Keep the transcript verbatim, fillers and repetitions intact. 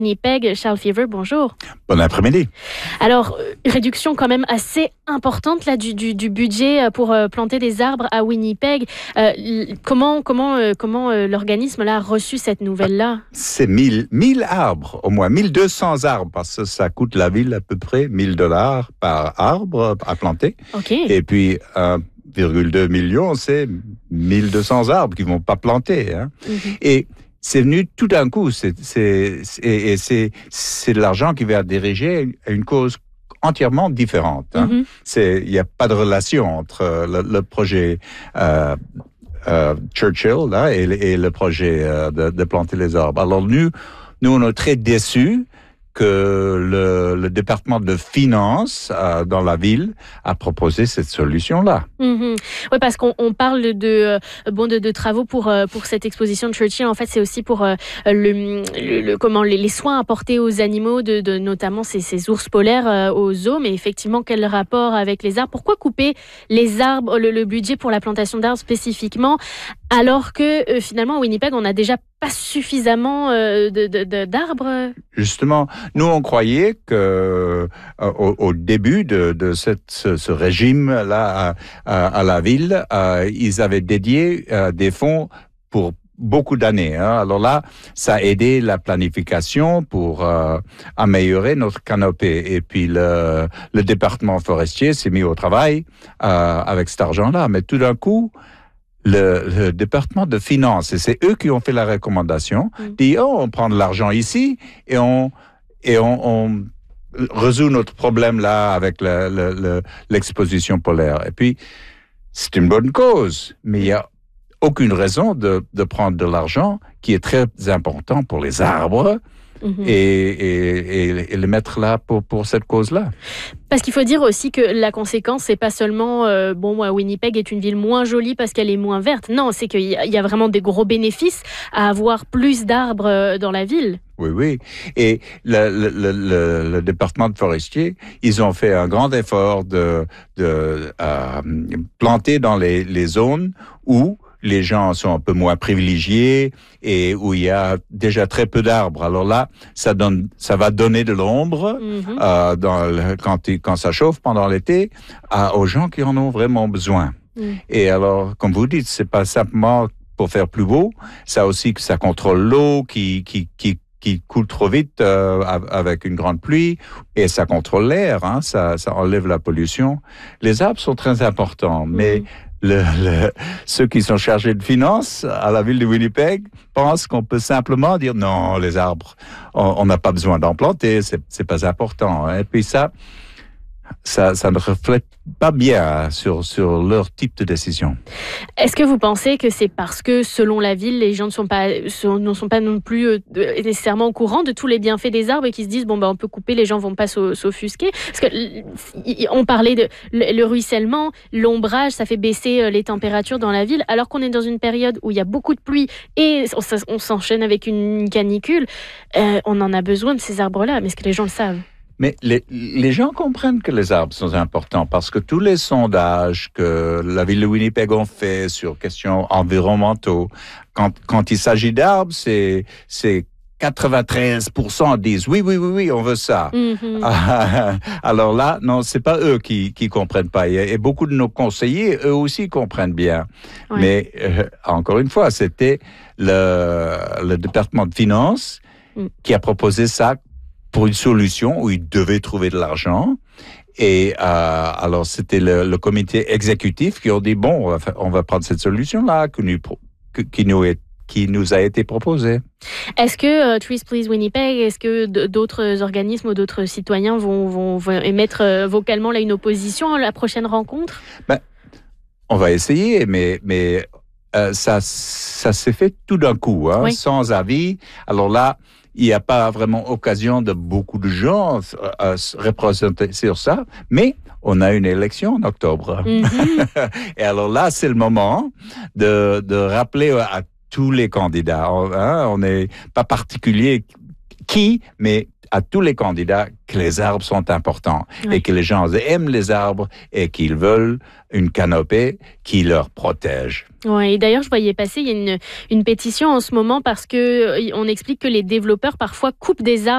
Winnipeg, Charles Fever, bonjour. Bon après-midi. Alors, une réduction quand même assez importante là, du, du, du budget pour euh, planter des arbres à Winnipeg. Euh, comment comment, euh, comment euh, l'organisme là, a reçu cette nouvelle-là? C'est mille, mille arbres, au moins mille deux cents arbres, parce que ça coûte la ville à peu près mille dollars par arbre à planter. Okay. Et puis, un virgule deux million, c'est mille deux cents arbres qui ne vont pas planter. Hein. Mm-hmm. Et c'est venu tout d'un coup, c'est, c'est, c'est, et c'est, c'est de l'argent qui va diriger à une cause entièrement différente. Hein. Mm-hmm. C'est, il n'y a pas de relation entre le, le projet euh, euh, Churchill là, et, et le projet euh, de, de planter les arbres. Alors nous, nous on est très déçus que le, le département de finances euh, dans la ville a proposé cette solution-là. Mmh. Oui, parce qu'on on parle de, euh, bon, de, de travaux pour, euh, pour cette exposition de Churchill. En fait, c'est aussi pour euh, le, le, le, comment, les, les soins apportés aux animaux, de, de, notamment ces, ces ours polaires euh, au zoo. Mais effectivement, quel rapport avec les arbres? Pourquoi couper les arbres, le, le budget pour la plantation d'arbres spécifiquement, alors que euh, finalement, à Winnipeg, on n'a déjà pas suffisamment euh, de, de, de, d'arbres? Justement, nous, on croyait que euh, au, au début de, de cette, ce, ce régime-là à, à, à la ville, euh, ils avaient dédié euh, des fonds pour beaucoup d'années. Hein. Alors là, ça a aidé la planification pour euh, améliorer notre canopée. Et puis, le, le département forestier s'est mis au travail euh, avec cet argent-là. Mais tout d'un coup, Le, le département de finances, et c'est eux qui ont fait la recommandation, mmh. dit oh, on prend de l'argent ici et on et on, on résout notre problème là avec le, le, le, l'exposition polaire. Et puis c'est une bonne cause, mais il y a aucune raison de, de prendre de l'argent qui est très important pour les arbres. Mmh. Et, et, et, et le mettre là pour, pour cette cause-là. Parce qu'il faut dire aussi que la conséquence, c'est pas seulement euh, bon, moi, Winnipeg est une ville moins jolie parce qu'elle est moins verte. Non, c'est qu'il y a, il y a vraiment des gros bénéfices à avoir plus d'arbres dans la ville. Oui, oui. Et le, le, le, le département de forestier, ils ont fait un grand effort de, de euh, planter dans les, les zones où les gens sont un peu moins privilégiés et où il y a déjà très peu d'arbres. Alors là, ça donne, ça va donner de l'ombre mm-hmm. euh, dans le, quand, quand ça chauffe pendant l'été à, aux gens qui en ont vraiment besoin. Mm. Et alors, comme vous dites, c'est pas simplement pour faire plus beau, ça aussi que ça contrôle l'eau qui qui qui qui coule trop vite euh, avec une grande pluie, et ça contrôle l'air, hein, ça, ça enlève la pollution. Les arbres sont très importants, mm. mais Le, le, ceux qui sont chargés de finances à la ville de Winnipeg pensent qu'on peut simplement dire non, les arbres, on n'a pas besoin d'en planter, c'est, c'est pas important. Et puis ça, ça, ça ne reflète pas bien sur, sur leur type de décision. Est-ce que vous pensez que c'est parce que, selon la ville, les gens ne sont pas, sont, ne sont pas non plus euh, nécessairement au courant de tous les bienfaits des arbres et qui se disent, bon, ben, on peut couper, les gens ne vont pas s'offusquer? Parce qu'on parlait de le, le ruissellement, l'ombrage, ça fait baisser les températures dans la ville, alors qu'on est dans une période où il y a beaucoup de pluie et on, on s'enchaîne avec une canicule. Euh, on en a besoin de ces arbres-là, mais est-ce que les gens le savent? Mais les, les gens comprennent que les arbres sont importants parce que tous les sondages que la ville de Winnipeg ont fait sur questions environnementales, quand, quand il s'agit d'arbres, c'est, c'est quatre-vingt-treize pour cent disent oui, oui, oui, oui, on veut ça. Mm-hmm. Alors là, non, c'est pas eux qui, qui comprennent pas. Et beaucoup de nos conseillers, eux aussi, comprennent bien. Ouais. Mais euh, encore une fois, c'était le, le département de finances mm. qui a proposé ça pour une solution où ils devaient trouver de l'argent. Et euh, alors, c'était le, le comité exécutif qui ont dit, bon, on va, faire, on va prendre cette solution-là qui nous, qui, nous est, qui nous a été proposée. Est-ce que euh, Trees Please Winnipeg, est-ce que d'autres organismes ou d'autres citoyens vont, vont, vont émettre euh, vocalement là, une opposition à la prochaine rencontre? Ben, on va essayer, mais... mais euh, ça, ça s'est fait tout d'un coup, hein, oui. sans avis. Alors là, il n'y a pas vraiment occasion de beaucoup de gens à se représenter sur ça, mais on a une élection en octobre. Mm-hmm. Et alors là, c'est le moment de, de rappeler à tous les candidats, hein, on n'est pas particulier qui, mais à tous les candidats que les arbres sont importants oui. et que les gens aiment les arbres et qu'ils veulent une canopée qui leur protège. Oui, et d'ailleurs, je voyais passer, il y a une, une pétition en ce moment parce que on explique que les développeurs parfois coupent des arbres